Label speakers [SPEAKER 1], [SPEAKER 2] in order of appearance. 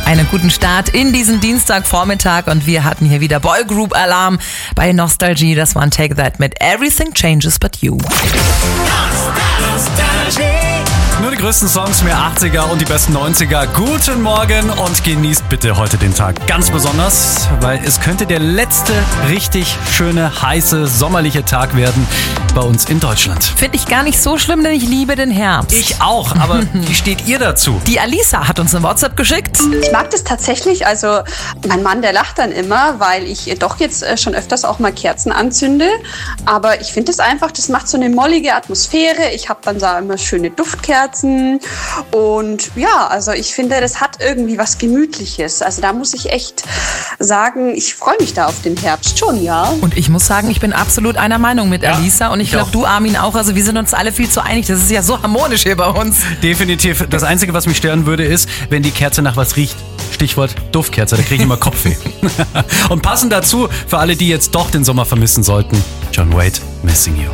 [SPEAKER 1] Einen guten Start in diesen Dienstagvormittag und wir hatten hier wieder Boygroup-Alarm bei Nostalgie. Das war ein Take That mit Everything Changes But You.
[SPEAKER 2] Nur die größten Songs, mehr 80er und die besten 90er. Guten Morgen und genießt bitte heute den Tag ganz besonders, weil es könnte der letzte richtig schöne, heiße, sommerliche Tag werden bei uns in Deutschland.
[SPEAKER 1] Finde ich gar nicht so schlimm, denn ich liebe den Herbst.
[SPEAKER 2] Ich auch, aber wie steht ihr dazu?
[SPEAKER 1] Die Alisa hat uns eine WhatsApp geschickt.
[SPEAKER 3] Ich mag das tatsächlich, also mein Mann, der lacht dann immer, weil ich doch jetzt schon öfters auch mal Kerzen anzünde, aber ich finde es einfach, das macht so eine mollige Atmosphäre, ich habe dann da immer schöne Duftkerzen und ja, also ich finde, das hat irgendwie was Gemütliches, also da muss ich echt sagen, ich freue mich da auf den Herbst schon, ja.
[SPEAKER 1] Und ich muss sagen, ich bin absolut einer Meinung mit Alisa und ich glaube, du, Armin, auch, also wir sind uns alle viel zu einig, das ist ja so harmonisch hier bei uns.
[SPEAKER 2] Definitiv, das Einzige, was mich stören würde, ist, wenn die Kerze nach was riecht. Stichwort Duftkerze, da kriege ich immer Kopfweh. Und passend dazu, für alle, die jetzt doch den Sommer vermissen sollten, John Waite, Missing You.